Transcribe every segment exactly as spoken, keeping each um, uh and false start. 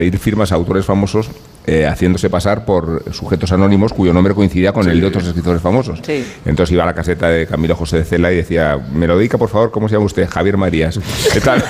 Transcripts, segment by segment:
pedir firmas a autores famosos eh, haciéndose pasar por sujetos anónimos cuyo nombre coincidía con sí. el de otros escritores famosos. Sí. Entonces iba a la caseta de Camilo José de Cela y decía, me lo dedica, por favor, ¿cómo se llama usted? Javier Marías. ¿Qué tal?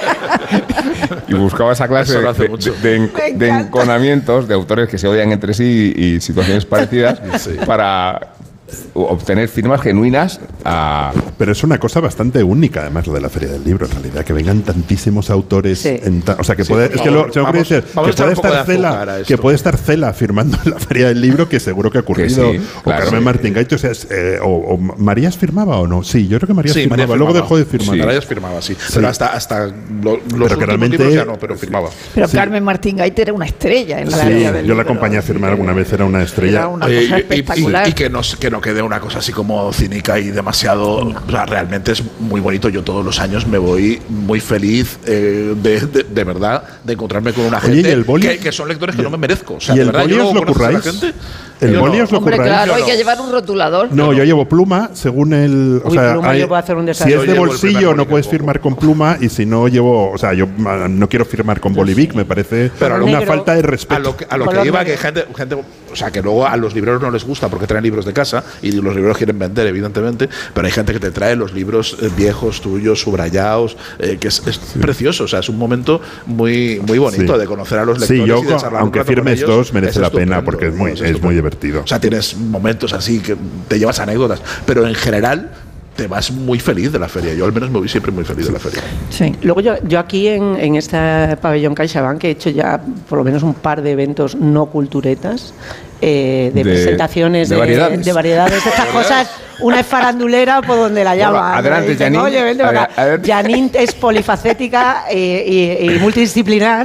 Y buscaba esa clase de, de, de, de enconamientos de autores que se odian entre sí y, y situaciones parecidas sí. para obtener firmas genuinas a... Pero es una cosa bastante única, además, lo de la Feria del Libro, en realidad, que vengan tantísimos autores. Sí. En ta... O sea, que sí, puede... Es que lo, vamos, vamos, decir, vamos que, puede estar Cela, que puede estar Cela firmando en la Feria del Libro, que seguro que ha ocurrido. Que sí, o claro, Carmen sí. Martín Gaite, o sea, es, eh, o, o Marías firmaba o no. Sí, yo creo que Marías sí, firmaba, María firmaba. Luego dejó de firmar. Sí, Marías firmaba, sí. sí. Pero hasta, hasta lo, los pero que realmente, libros ya no, pero firmaba. Pero sí. Carmen Martín Gaite era una estrella en la sí, Feria del yo Libro. la acompañé a firmar alguna vez, era una estrella. Era una cosa espectacular. Y que no quede una cosa así como cínica y demasiado, no. o sea, realmente es muy bonito. Yo todos los años me voy muy feliz eh, de, de, de verdad de encontrarme con una gente Oye, que, que son lectores que no me merezco. O sea, ¿y de el verdad, boli yo os lo curráis? ¿El boli no. os lo Hombre, curráis? Claro, yo hay no. que llevar un rotulador. No, no, yo llevo pluma según el. O Uy, sea, pluma hay, yo puedo hacer un desastre. si es de bolsillo no puedes poco. firmar con pluma y si no llevo. O sea, yo no quiero firmar con Bolivic, me parece pero una negro, falta de respeto. A lo que, a lo que iba, que gente, gente. O sea, que luego a los libreros no les gusta porque traen libros de casa y los libreros quieren vender, evidentemente, pero hay gente que te trae los libros eh, viejos, tuyos, subrayados, eh, que es, es sí. precioso. O sea, es un momento muy, muy bonito sí. de conocer a los lectores. Sí, yo, y de charlar aunque firmes dos, merece la pena porque es muy, es, es muy divertido. O sea, tienes momentos así que te llevas anécdotas, pero en general te vas muy feliz de la feria. Yo al menos me voy siempre muy feliz de la feria. Sí. Luego yo, yo aquí en, en este pabellón CaixaBank he hecho ya por lo menos un par de eventos no culturetas, eh, de, de presentaciones de, de variedades, de, de, variedades, de estas cosas. Una es farandulera por donde la llaman. Adelante, Janine. Oye, vente para acá. Janine es polifacética eh, y, y multidisciplinar.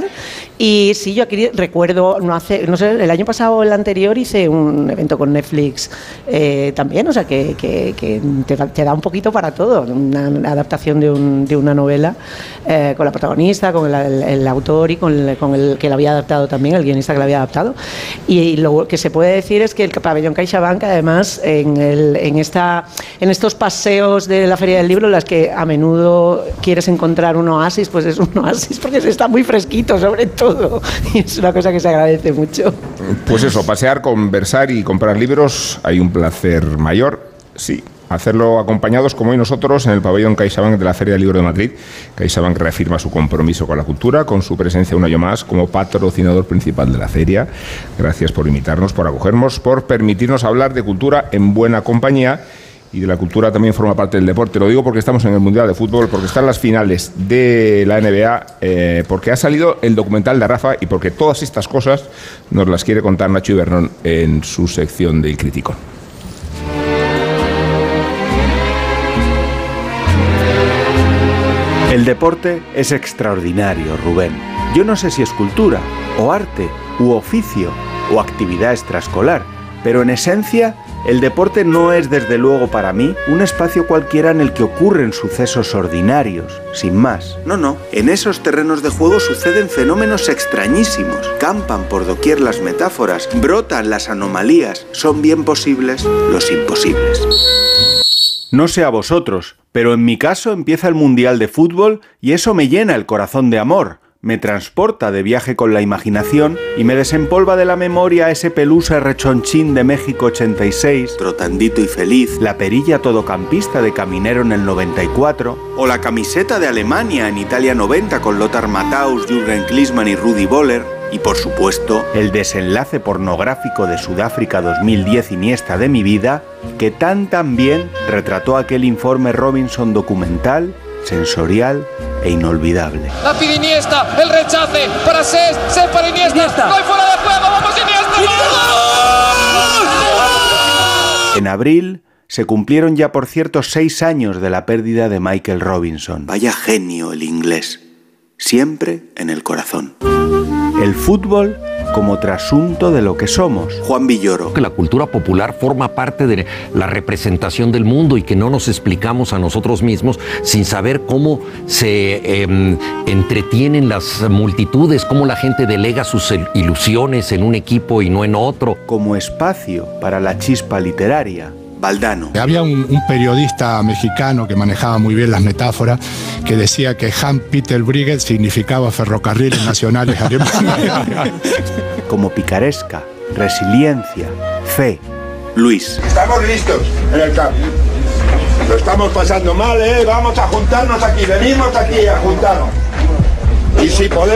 Y sí, yo aquí recuerdo, no hace, no sé, el año pasado o el anterior hice un evento con Netflix eh, también, o sea, que, que, que te, te da un poquito para todo. Una, una adaptación de, un, de una novela eh, con la protagonista, con el, el, el autor y con el, con el que la había adaptado también, el guionista que la había adaptado. Y, y lo que se puede decir es que el pabellón CaixaBank, además, en, el, en, esta, en estos paseos de la Feria del Libro, en las que a menudo quieres encontrar un oasis, pues es un oasis porque se está muy fresquito, sobre todo. Y es una cosa que se agradece mucho. Pues eso, pasear, conversar y comprar libros, hay un placer mayor, sí. Hacerlo acompañados, como hoy nosotros, en el pabellón CaixaBank de la Feria del Libro de Madrid. CaixaBank reafirma su compromiso con la cultura, con su presencia un año más como patrocinador principal de la feria. Gracias por invitarnos, por acogernos, por permitirnos hablar de cultura en buena compañía. Y de la cultura también forma parte del deporte. Lo digo porque estamos en el Mundial de Fútbol, porque están las finales de la N B A, eh, porque ha salido el documental de Rafa y porque todas estas cosas nos las quiere contar Nacho Ibernón en su sección del Criticón. El deporte es extraordinario, Rubén. Yo no sé si es cultura, o arte, u oficio, o actividad extraescolar, pero en esencia, el deporte no es, desde luego para mí, un espacio cualquiera en el que ocurren sucesos ordinarios, sin más. No, no, en esos terrenos de juego suceden fenómenos extrañísimos. Campan por doquier las metáforas, brotan las anomalías, son bien posibles los imposibles. No sé a vosotros, pero en mi caso empieza el Mundial de Fútbol y eso me llena el corazón de amor. Me transporta de viaje con la imaginación y me desempolva de la memoria ese Pelusa rechonchín de México ochenta y seis, trotandito y feliz, la perilla todocampista de Caminero en el noventa y cuatro, o la camiseta de Alemania en Italia noventa con Lothar Matthaus, Jürgen Klinsmann y Rudi Völler, y por supuesto, el desenlace pornográfico de Sudáfrica dos mil diez Iniesta de mi vida, que tan tan bien retrató aquel informe Robinson documental, sensorial e inolvidable. La pide Iniesta, el rechace para Cés, Cés para Iniesta, Iniesta. No hay fuera de juego, vamos Iniesta. ¡Iniesta! En abril se cumplieron ya, por cierto, seis años de la pérdida de Michael Robinson. Vaya genio el inglés, siempre en el corazón. El fútbol como trasunto de lo que somos. Juan Villoro. Que la cultura popular forma parte de la representación del mundo y que no nos explicamos a nosotros mismos sin saber cómo se eh, entretienen las multitudes, cómo la gente delega sus ilusiones en un equipo y no en otro. Como espacio para la chispa literaria. Valdano. Había un, un periodista mexicano que manejaba muy bien las metáforas, que decía que Hans-Peter Briget significaba ferrocarriles nacionales alemanes. Como picaresca, resiliencia, fe. Luis. Estamos listos en el campo. Lo estamos pasando mal, ¿eh? Vamos a juntarnos aquí, venimos aquí a juntarnos. Y si podemos...